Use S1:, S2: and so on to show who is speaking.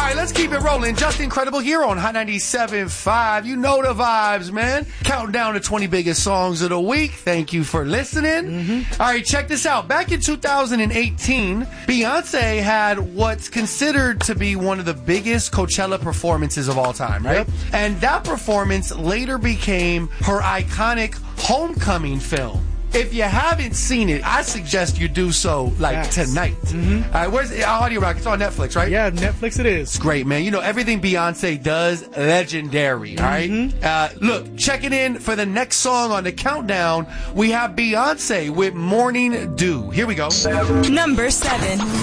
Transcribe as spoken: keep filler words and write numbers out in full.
S1: right, let's keep it rolling. Just Incredible here on Hot ninety-seven point five. You know the vibes, man. Counting down the twenty biggest songs of the week. Thank you for listening. Mm-hmm. All right, check this out. Back in two thousand eighteen, Beyonce had what's considered to be one of the biggest Coachella performances of all time, right? Yep. And that performance later became her iconic homecoming film. If you haven't seen it, I suggest you do so, like, yes. tonight. Mm-hmm. All right, where's the Audio Rock? It's on Netflix, right?
S2: Yeah, Netflix it is.
S1: It's great, man. You know, everything Beyonce does, legendary, all right? Mm-hmm. Uh, look, checking in for the next song on the countdown, we have Beyonce with Morning Dew. Here we go.
S3: Number seven.